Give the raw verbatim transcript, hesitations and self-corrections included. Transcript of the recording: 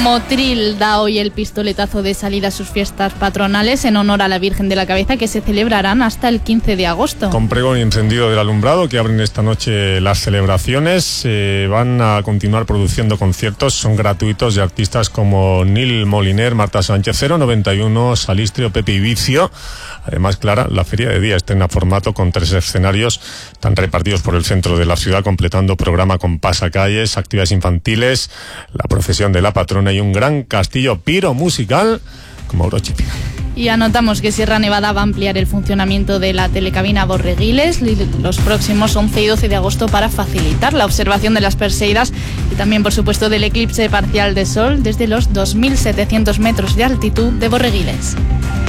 Motril da hoy el pistoletazo de salida a sus fiestas patronales en honor a la Virgen de la Cabeza, que se celebrarán hasta el quince de agosto. Con pregón y encendido del alumbrado que abren esta noche las celebraciones, eh, van a continuar produciendo conciertos, son gratuitos, de artistas como Nil Moliner, Marta Sánchez, cero noventa y uno, Salistrio, Pepe y Vicio. Además, Clara, la feria de día estrena formato con tres escenarios, están repartidos por el centro de la ciudad, completando programa con pasacalles, actividades infantiles, la procesión de la patrona y un gran castillo piro musical como broche final. Y anotamos que Sierra Nevada va a ampliar el funcionamiento de la telecabina Borreguiles los próximos once y doce de agosto para facilitar la observación de las Perseidas y también, por supuesto, del eclipse parcial de sol desde los dos mil setecientos metros de altitud de Borreguiles.